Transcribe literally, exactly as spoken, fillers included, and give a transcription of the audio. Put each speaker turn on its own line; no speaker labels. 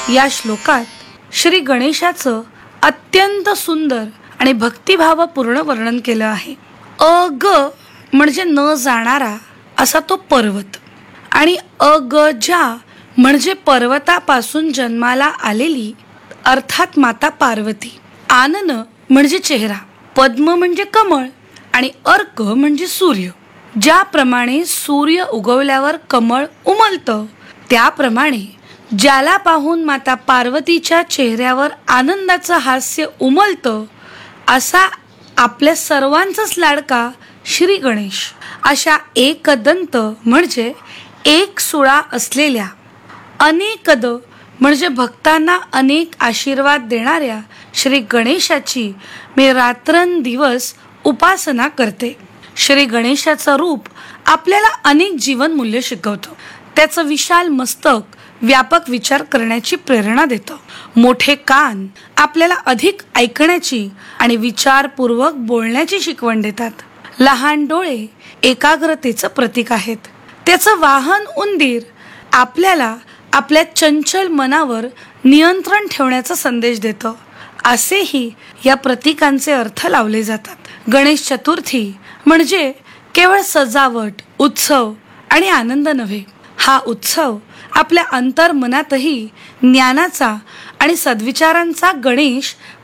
या श्लोकात श्री गणेशाचं अत्यंत सुंदर आणि भक्तिभावपूर्ण वर्णन केलं आहे. अ ग म्हणजे न जाणारा असा तो पर्वत, आणि अगजा म्हणजे पर्वतापासून जन्माला आलेली अर्थात माता पार्वती. आनन म्हणजे चेहरा, पद्म म्हणजे कमळ आणि अर्क म्हणजे सूर्य. ज्याप्रमाणे सूर्य उगवल्यावर कमळ उमलतं, त्याप्रमाणे ज्याला पाहून माता पार्वतीच्या चेहऱ्यावर आनंदाचं हास्य उमलतं, असा आपल्या सर्वांचाच लाडका श्री गणेश. अशा एकदंत म्हणजे एक सुळा असलेल्या, अनेकद म्हणजे भक्तांना अनेक आशीर्वाद देणाऱ्या श्री गणेशाची मी रात्रंदिवस उपासना करते. श्री गणेशाचं रूप आपल्याला अनेक जीवनमूल्य शिकवतं. त्याचं विशाल मस्तक व्यापक विचार करण्याची प्रेरणा देतं. मोठे कान आपल्याला अधिक ऐकण्याची आणि विचारपूर्वक बोलण्याची शिकवण देतात. लहान डोळे एकाग्रतेचं प्रतीक आहेत. त्याचं वाहन उंदीर आपल्याला आपल्या चंचल मनावर नियंत्रण ठेवण्याचा संदेश देतं. असेही या प्रतीकांचे अर्थ लावले जातात. गणेश चतुर्थी म्हणजे केवळ सजावट, उत्सव आणि आनंद नव्हे. हा उत्सव आपल्या अंतर्मनातही ज्ञानाचा आणि सद्विचारांचा गणेश